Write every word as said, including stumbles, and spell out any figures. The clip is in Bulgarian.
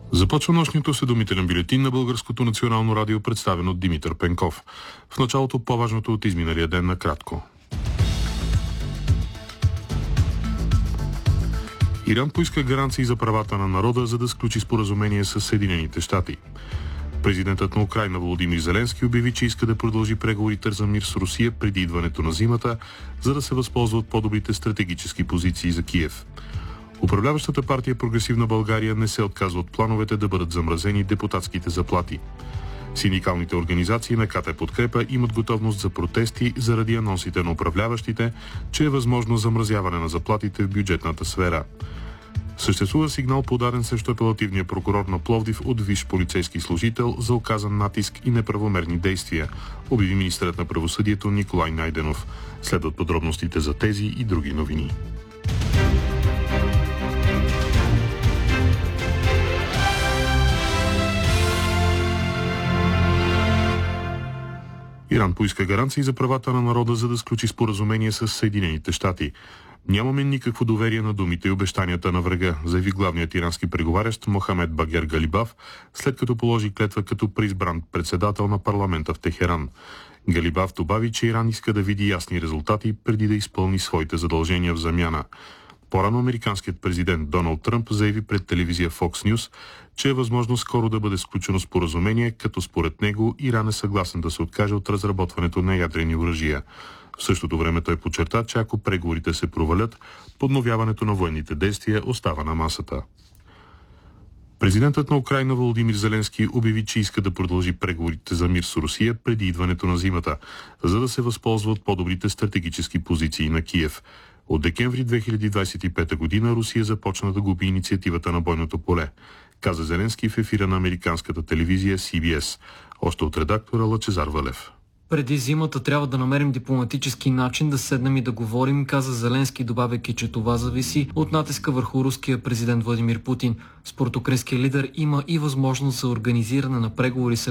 Започва нощният осведомителен бюлетин на Българското национално радио, представен от Димитър Пенков. В началото по-важното от изминалия ден накратко. Иран поиска гаранции за правата на народа, за да сключи споразумение с Съединените щати. Президентът на Украйна Володимир Зеленски обяви, че иска да продължи преговорите за мир с Русия преди идването на зимата, за да се възползва от по-добрите стратегически позиции за Киев. Управляващата партия Прогресивна България не се отказва от плановете да бъдат замразени депутатските заплати. Синдикалните организации на КТ Подкрепа имат готовност за протести заради анонсите на управляващите, че е възможно замразяване на заплатите в бюджетната сфера. Съществува сигнал, подаден срещу апелативния прокурор на Пловдив от висш полицейски служител за оказан натиск и неправомерни действия, обяви министърът на правосъдието Николай Найденов. Следват подробностите за тези и други новини. Иран поиска гаранции за правата на народа, за да сключи споразумение с Съединените щати. Нямаме никакво доверие на думите и обещанията на врага, заяви главният ирански преговарящ Мохамед Багер Галибаф, след като положи клетва като преизбран председател на парламента в Техеран. Галибаф добави, че Иран иска да види ясни резултати преди да изпълни своите задължения в замяна. По-рано американският президент Доналд Тръмп заяви пред телевизия Fox News, че е възможно скоро да бъде сключено споразумение, като според него Иран е съгласен да се откаже от разработването на ядрени оръжия. В същото време той подчерта, че ако преговорите се провалят, подновяването на военните действия остава на масата. Президентът на Украйна Володимир Зеленски обяви, че иска да продължи преговорите за мир с Русия преди идването на зимата, за да се възползва от по-добрите стратегически позиции на Киев. От декември две хиляди двадесет и пета година Русия започна да губи инициативата на бойното поле, каза Зеленски в ефира на американската телевизия Си Би Ес. Още от редактора Лъчезар Валев. Преди зимата трябва да намерим дипломатически начин да седнем и да говорим, каза Зеленски, добавяйки, че това зависи от натиска върху руския президент Владимир Путин. Според украинския лидер има и възможност за организиране на преговори с